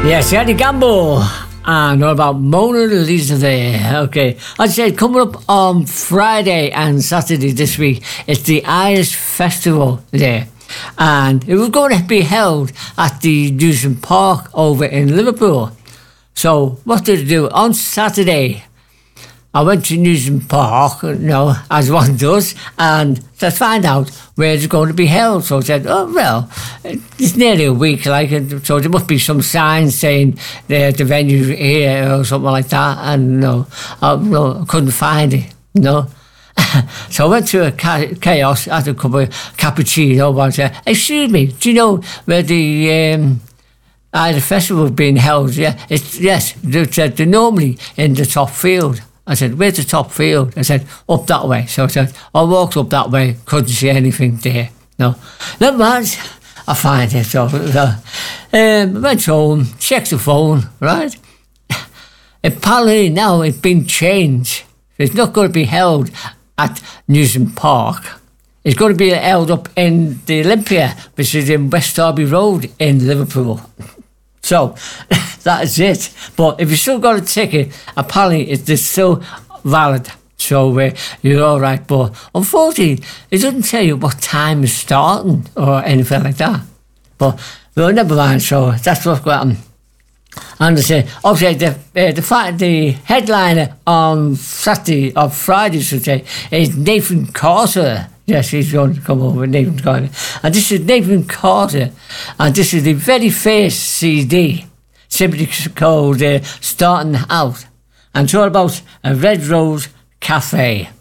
Yes, Eddie Gamble. And all about Mona Lisa there. Okay. As I said, coming up on Friday and Saturday this week, it's the Irish Festival there. And it was going to be held at the Newsom Park over in Liverpool. So what did I do? On Saturday, I went to Newsom Park, as one does, and to find out where it's going to be held. So I said, oh, well, it's nearly a week, so there must be some signs saying the venue here or something like that. And I couldn't find it, So I went to a Chaos, had a cup of cappuccino, and said, excuse me, do you know where the Irish Festival is being held? Yeah, yes, they said they're normally in the top field. I said, where's the top field? I said, up that way. So I said, I walked up that way, couldn't see anything there. No, not much. I find it. So I went home, checked the phone, right? Apparently now it's been changed. It's not going to be held at Newsom Park. It's going to be held up in the Olympia, which is in West Derby Road in Liverpool. So, that is it. But if you still got a ticket, apparently it's still valid. So, you're all right. But unfortunately, it doesn't tell you what time it's starting or anything like that. But, well, never mind. So, that's what's going on. And I say, obviously, the headliner on Friday, should say, is Nathan Carter. Yes, he's going to come over, Nathan Carter. And this is Nathan Carter. And this is the very first CD, simply called Starting Out. And it's all about a Red Rose Cafe.